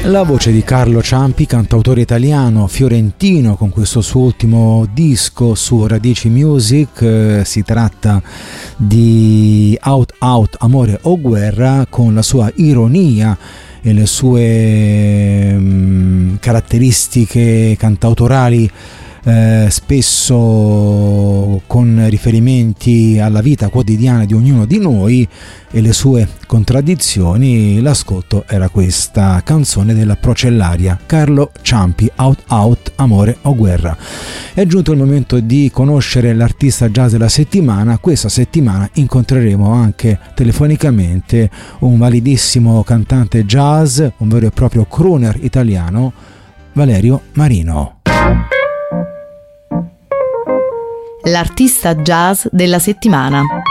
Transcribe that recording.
La voce di Carlo Ciampi, cantautore italiano fiorentino, con questo suo ultimo disco su Radici Music. Si tratta di Out Out, Amore o Guerra, con la sua ironia e le sue caratteristiche cantautorali, spesso con riferimenti alla vita quotidiana di ognuno di noi e le sue contraddizioni. L'ascolto era questa canzone della Procellaria, Carlo Ciampi, Out Out, Amore o Guerra. È giunto il momento di conoscere l'artista jazz della settimana. Questa settimana incontreremo anche telefonicamente un validissimo cantante jazz, un vero e proprio crooner italiano, Valerio Marino. L'artista jazz della settimana.